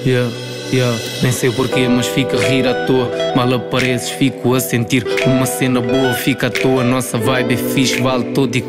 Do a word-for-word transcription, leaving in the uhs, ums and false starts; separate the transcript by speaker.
Speaker 1: Yeah, yeah. Nem sei porquê, mas fica a rir à toa. Mal apareces, fico a sentir uma cena boa. Fica à toa, nossa vibe é fixe, vale todo e